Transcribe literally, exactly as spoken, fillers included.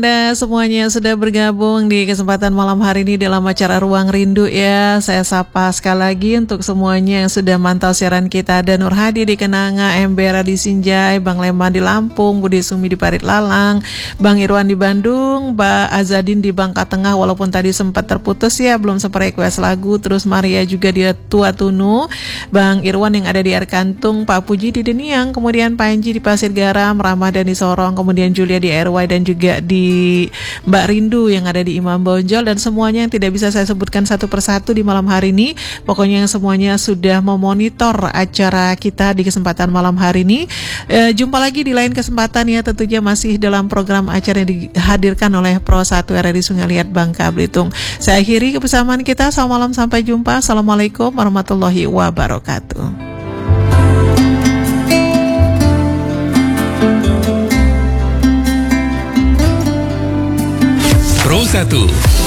Anda semuanya sudah bergabung di kesempatan malam hari ini dalam acara Ruang Rindu ya. Saya sapa sekali lagi untuk semuanya yang sudah mantau siaran kita. Ada Nur Hadi di Kenanga, Embera di Sinjai, Bang Leman di Lampung, Budi Sumi di Parit Lalang, Bang Irwan di Bandung, Mbak Azadin di Bangka Tengah walaupun tadi sempat terputus ya, belum sempat request lagu. Terus Maria juga di Tua Tunu, Bang Irwan yang ada di Air Kantung, Pak Puji di Deniang, kemudian Panji di Pasir Garam, Ramadan di Sorong, kemudian Julia di R Y dan juga di Mbak Rindu yang ada di Imam Bonjol, dan semuanya yang tidak bisa saya sebutkan satu persatu di malam hari ini. Pokoknya yang semuanya sudah memonitor acara kita di kesempatan malam hari ini. E, jumpa lagi di lain kesempatan ya, tentunya masih dalam program acara yang dihadirkan oleh Pro satu R R I Sungai Liat Bangka Belitung. Saya akhiri kebersamaan kita. Selamat malam, sampai jumpa. Assalamualaikum warahmatullahi wabarakatuh. Pro satu